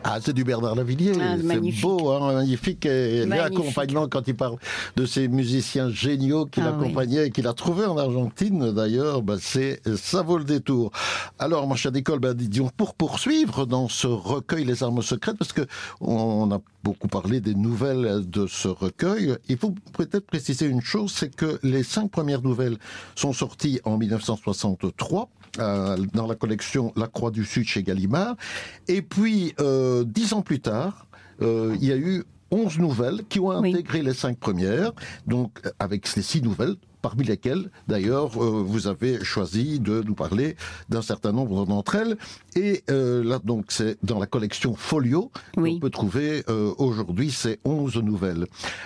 Ah, c'est du Bernard Lavilliers, c'est magnifique. beau, hein, magnifique. Et Magnifique. l'accompagnement, quand il parle de ces musiciens géniaux qu'il accompagnait et qu'il a trouvé en Argentine, d'ailleurs, ça vaut le détour. Alors, mon cher Nicole, disons, pour poursuivre dans ce recueil Les Armes secrètes, parce que on a beaucoup parlé des nouvelles de ce recueil, il faut peut-être préciser une chose, c'est que les 5 premières nouvelles sont sorties en 1963, dans la collection La Croix du Sud chez Gallimard. Et puis, 10 ans plus tard, il y a eu 11 nouvelles qui ont intégré les 5 premières, donc avec ces 6 nouvelles, parmi lesquelles, d'ailleurs, vous avez choisi de nous parler d'un certain nombre d'entre elles. Et là, donc, c'est dans la collection Folio qu'on peut trouver aujourd'hui ces 11 nouvelles.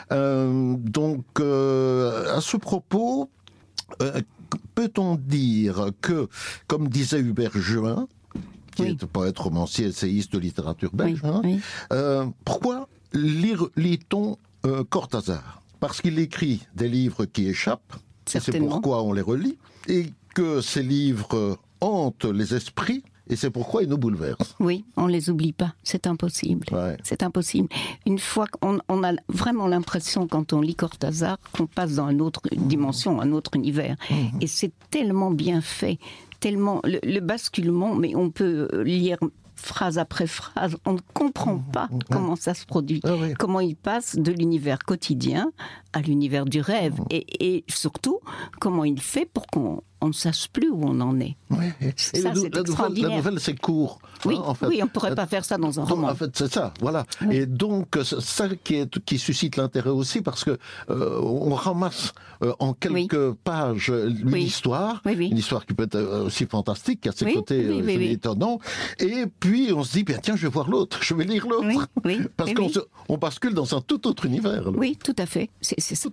Donc, à ce propos, peut-on dire que, comme disait Hubert Juin, qui est poète, romancier, essayiste de littérature belge, pourquoi lit-on Cortázar? Parce qu'il écrit des livres qui échappent, et c'est pourquoi on les relit, et que ces livres hantent les esprits, et c'est pourquoi ils nous bouleversent. Oui, on les oublie pas, c'est impossible. C'est impossible. Une fois qu'on a vraiment l'impression, quand on lit Cortázar, qu'on passe dans une autre dimension, un autre univers. Et c'est tellement bien fait, tellement le basculement, mais on peut lire phrase après phrase, on ne comprend pas comment ça se produit, comment il passe de l'univers quotidien à l'univers du rêve, et surtout comment il fait pour qu'on ne sache plus où on en est. Ça, c'est extraordinaire. La nouvelle, c'est court. Oui, en fait. On ne pourrait pas faire ça dans un roman. En fait, c'est ça, voilà. Et donc, ça qui suscite l'intérêt aussi, parce que on ramasse en quelques pages l'histoire, une histoire qui peut être aussi fantastique, qui a ses côtés étonnants, et puis on se dit, tiens, je vais voir l'autre, je vais lire l'autre. Parce qu'on bascule dans un tout autre univers. Oui, tout à fait. C'est